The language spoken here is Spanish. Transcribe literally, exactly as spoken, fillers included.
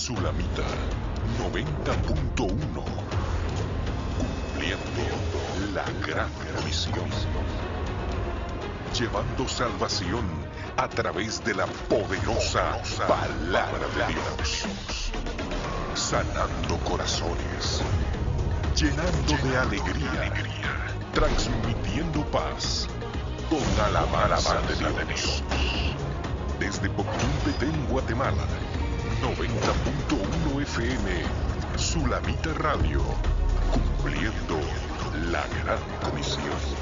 Sulamita noventa punto uno, cumpliendo la gran misión, llevando salvación a través de la poderosa palabra de Dios, sanando corazones, llenando de alegría, transmitiendo paz con alabanza de Dios. Desde Boquín, Petén, Guatemala, noventa punto uno F M, Sulamita Radio, cumpliendo la gran comisión.